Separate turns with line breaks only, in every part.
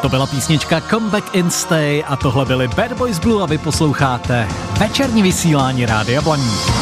To byla písnička Come Back and Stay a tohle byly Bad Boys Blue a vy posloucháte večerní vysílání Rádia Blaník.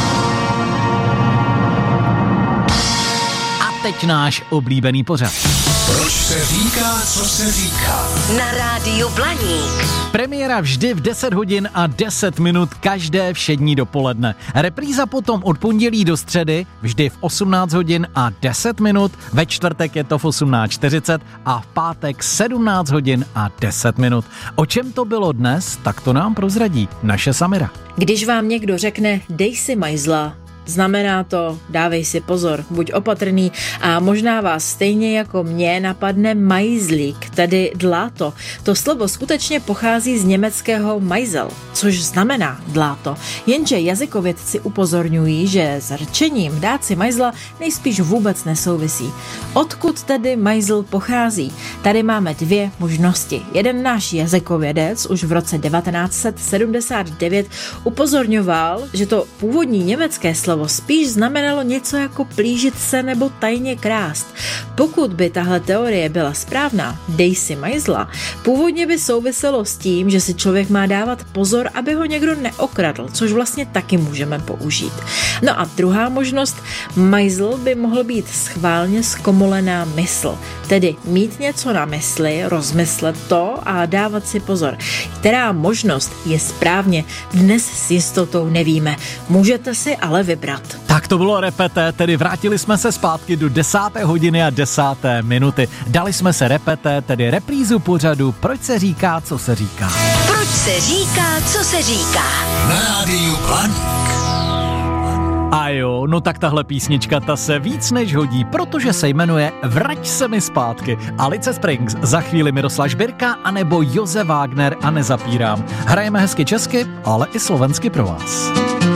A teď náš oblíbený pořad.
Proč se říká, co se říká?
Na Rádiu Blaník.
Premiéra vždy v 10 hodin a 10 minut každé všední dopoledne. Repríza potom od pondělí do středy vždy v 18 hodin a 10 minut, ve čtvrtek je to v 18:40 a v pátek 17 hodin a 10 minut. O čem to bylo dnes, tak to nám prozradí naše Samira.
Když vám někdo řekne dej si majzla, znamená to dávej si pozor, buď opatrný a možná vás stejně jako mě napadne majzlík, tedy dláto. To slovo skutečně pochází z německého majzel, což znamená dláto. Jenže jazykovědci upozorňují, že s rčením dát si majzla nejspíš vůbec nesouvisí. Odkud tedy majzl pochází? Tady máme dvě možnosti. Jeden náš jazykovědec už v roce 1979 upozorňoval, že to původní německé slovo spíš znamenalo něco jako plížit se nebo tajně krást. Pokud by tahle teorie byla správná, dej si majzla, původně by souviselo s tím, že si člověk má dávat pozor, aby ho někdo neokradl, což vlastně taky můžeme použít. No a druhá možnost, majzl by mohl být schválně zkomolená mysl, tedy mít něco na mysli, rozmyslet to a dávat si pozor. Která možnost je správně, dnes s jistotou nevíme. Můžete si ale vybrat.
Tak to bylo Repeté, tedy vrátili jsme se zpátky do 10. hodiny a 10. minuty. Dali jsme se Repeté, tedy reprízu pořadu Proč se říká, co se říká.
Proč se říká, co se říká?
Na Rádiu Blaník.
A jo, no tak tahle písnička ta se víc než hodí, protože se jmenuje Vrať se mi zpátky. Alice Springs, za chvíli Miroslav Žbirka anebo Josef Wagner a nezapírám. Hrajeme hezky česky, ale i slovensky pro vás.